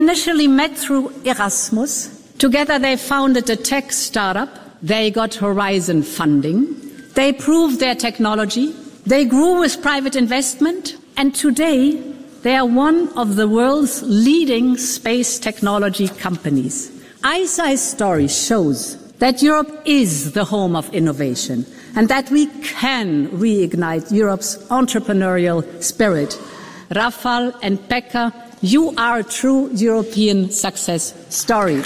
Initially met through Erasmus. Together they founded a tech startup. They got Horizon funding. They proved their technology. They grew with private investment. And today they are one of the world's leading space technology companies. ICEYE's story shows that Europe is the home of innovation and that we can reignite Europe's entrepreneurial spirit. Rafał and Pekka, you are a true European success story.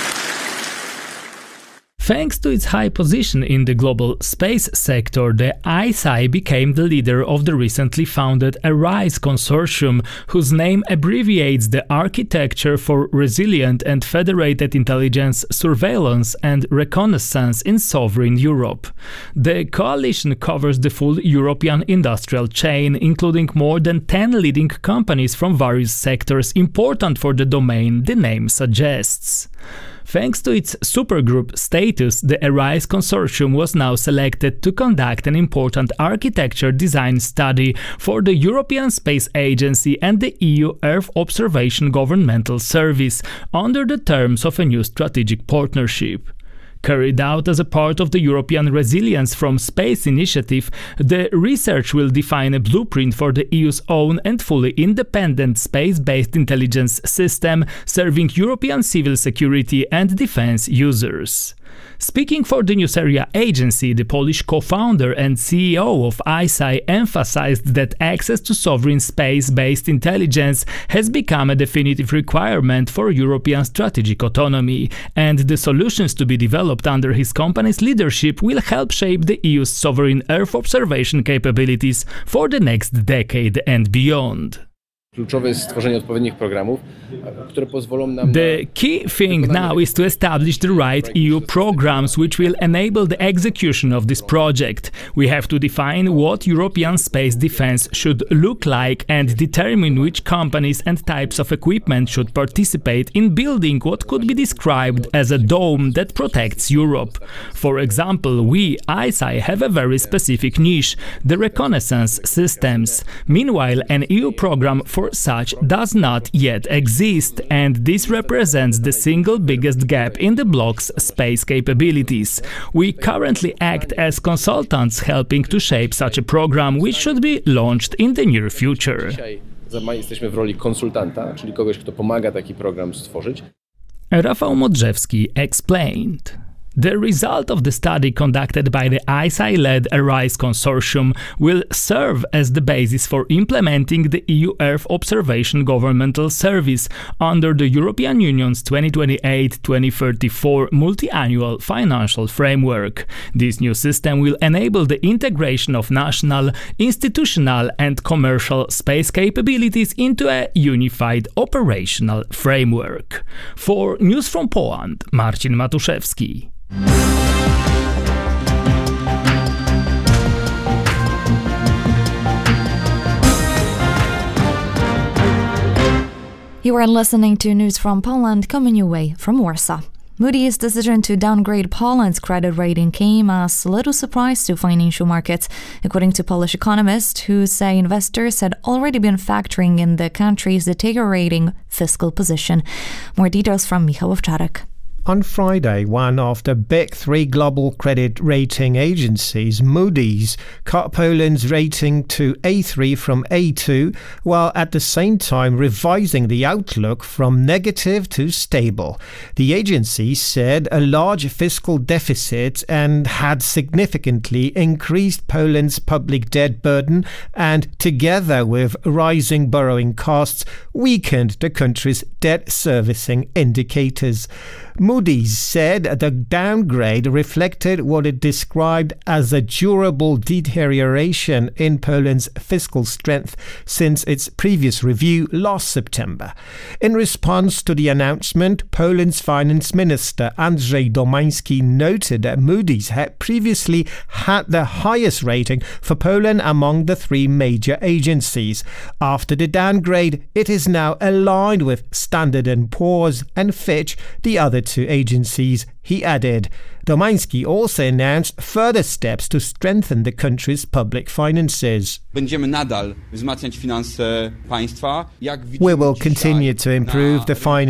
Thanks to its high position in the global space sector, the ICEYE became the leader of the recently founded ARISE consortium, whose name abbreviates the Architecture for Resilient and Federated Intelligence, Surveillance and Reconnaissance in Sovereign Europe. The coalition covers the full European industrial chain, including more than 10 leading companies from various sectors important for the domain the name suggests. Thanks to its supergroup status, the ARISE consortium was now selected to conduct an important architecture design study for the European Space Agency and the EU Earth Observation Governmental Service under the terms of a new strategic partnership. Carried out as a part of the European Resilience from Space initiative, the research will define a blueprint for the EU's own and fully independent space-based intelligence system serving European civil security and defense users. Speaking for the Nuceria agency, the Polish co-founder and CEO of ICEYE emphasized that access to sovereign space-based intelligence has become a definitive requirement for European strategic autonomy, and the solutions to be developed under his company's leadership will help shape the EU's sovereign Earth observation capabilities for the next decade and beyond. The key thing now is to establish the right EU programs which will enable the execution of this project. We have to define what European space defense should look like and determine which companies and types of equipment should participate in building what could be described as a dome that protects Europe. For example, we, ICEYE, have a very specific niche, the reconnaissance systems. Meanwhile, an EU program for such does not yet exist, and this represents the single biggest gap in the bloc's space capabilities. We currently act as consultants helping to shape such a program, which should be launched in the near future. Rafał Modrzewski explained. The result of the study conducted by the ICEYE-led ARISE consortium will serve as the basis for implementing the EU Earth Observation Governmental Service under the European Union's 2028-2034 multi-annual financial framework. This new system will enable the integration of national, institutional and commercial space capabilities into a unified operational framework. For News from Poland, Marcin Matuszewski. You are listening to News from Poland coming your way from Warsaw. Moody's decision to downgrade Poland's credit rating came as a little surprise to financial markets, according to Polish economists who say investors had already been factoring in the country's deteriorating fiscal position. More details from Michał Owczarek. On Friday, one of the big three global credit rating agencies, Moody's, cut Poland's rating to A3 from A2, while at the same time revising the outlook from negative to stable. The agency said a large fiscal deficit and had significantly increased Poland's public debt burden and, together with rising borrowing costs, weakened the country's debt servicing indicators. Moody's said the downgrade reflected what it described as a durable deterioration in Poland's fiscal strength since its previous review last September. In response to the announcement, Poland's finance minister Andrzej Domański noted that Moody's had previously had the highest rating for Poland among the three major agencies. After the downgrade, it is now aligned with Standard & Poor's and Fitch, the other two to agencies, he added. Domański also announced further steps to strengthen the country's public finances. Będziemy nadal wzmacniać finanse państwa. We will continue to improve the finances